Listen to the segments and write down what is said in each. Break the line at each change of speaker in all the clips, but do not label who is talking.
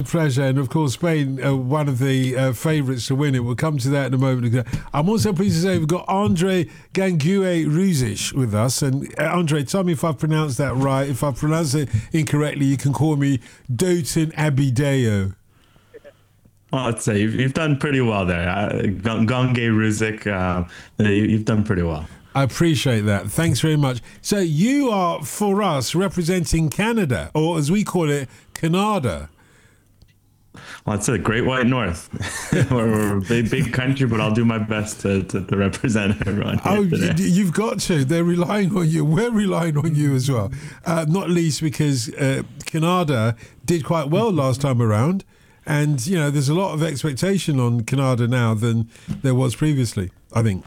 pleasure. And of course, Spain are one of the favourites to win it. We'll come to that in a moment. I'm also pleased to say we've got Andre Gangue-Ruzic with us. And Andre, tell me if I pronounced that right. If I pronounce it incorrectly, you can call me Doton Abideo.
Well, I'd say you've done pretty well there. Gangue-Ruzic, you've done pretty well.
I appreciate that. Thanks very much. So you are, for us, representing Canada, or as we call it, Canada.
Well, it's a Great White North. We're a big country, but I'll do my best to represent everyone.
You've got to. They're relying on you. We're relying on you as well. Not least because Canada did quite well last time around. And, there's a lot of expectation on Canada now than there was previously, I think.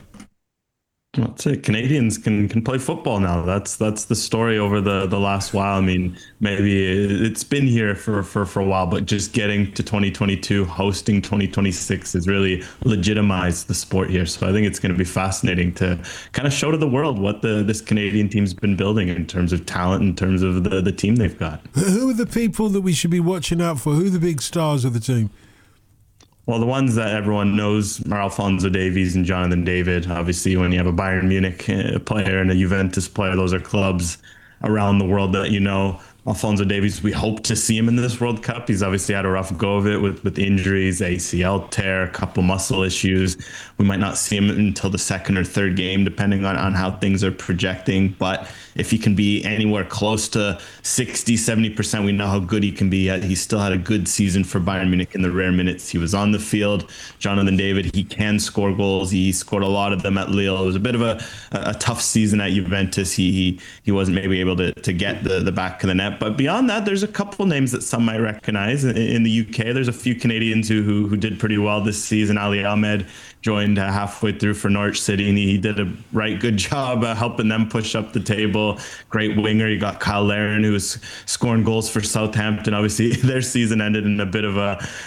That's it. Canadians can play football now. That's the story over the last while. I mean, maybe it's been here for a while, but just getting to 2022, hosting 2026 has really legitimized the sport here. So I think it's going to be fascinating to kind of show to the world what this Canadian team's been building in terms of talent, in terms of the team they've got.
Who are the people that we should be watching out for? Who are the big stars of the team?
Well, the ones that everyone knows are Alphonso Davies and Jonathan David. Obviously, when you have a Bayern Munich player and a Juventus player, those are clubs around the world that Alphonso Davies, we hope to see him in this World Cup. He's obviously had a rough go of it with injuries, ACL tear, a couple muscle issues. We might not see him until the second or third game, depending on how things are projecting. But if he can be anywhere close to 60, 70%, we know how good he can be. He still had a good season for Bayern Munich in the rare minutes he was on the field. Jonathan David, he can score goals. He scored a lot of them at Lille. It was a bit of a tough season at Juventus. He wasn't maybe able to get the back of the net. But beyond that, there's a couple names that some might recognize. In the UK, there's a few Canadians who did pretty well this season. Ali Ahmed joined halfway through for Norwich City, and he did a good job helping them push up the table. Great winger. You got Kyle Larin, who was scoring goals for Southampton. Obviously, their season ended in a bit of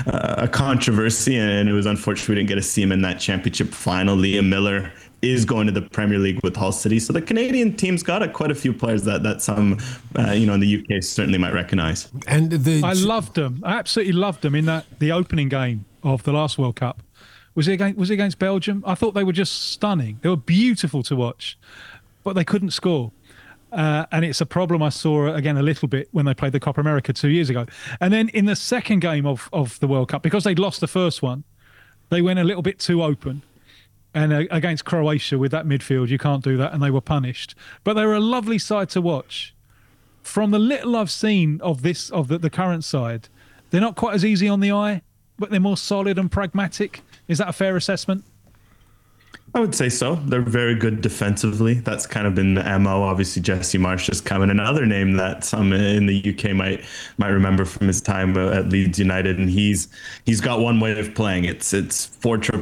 a controversy, and it was unfortunate we didn't get to see him in that championship final. Liam Miller is going to the Premier League with Hull City. So the Canadian team's got quite a few players that some, in the UK certainly might recognise.
And
I loved them. I absolutely loved them in the opening game of the last World Cup. Was it against Belgium? I thought they were just stunning. They were beautiful to watch, but they couldn't score. And it's a problem I saw again a little bit when they played the Copa America 2 years ago. And then in the second game of the World Cup, because they'd lost the first one, they went a little bit too open. And against Croatia with that midfield, you can't do that, and they were punished. But they were a lovely side to watch. From the little I've seen of the current side, they're not quite as easy on the eye, but they're more solid and pragmatic. Is that a fair assessment?
I would say so. They're very good defensively. That's kind of been the MO. Obviously, Jesse Marsch is coming. Another name that some in the UK might remember from his time at Leeds United, and he's got one way of playing. It's 4-3-3